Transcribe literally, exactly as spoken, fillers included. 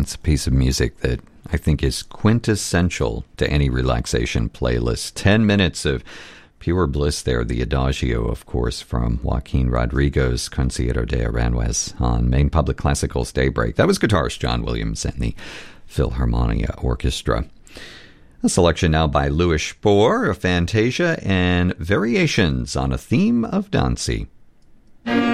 It's a piece of music that I think is quintessential to any relaxation playlist. Ten minutes of pure bliss there. The Adagio, of course, from Joaquin Rodrigo's Concierto de Aranjuez on Maine Public Classical's Daybreak. That was guitarist John Williams and the Philharmonia Orchestra. A selection now by Louis Spohr of Fantasia and Variations on a Theme of Dancy.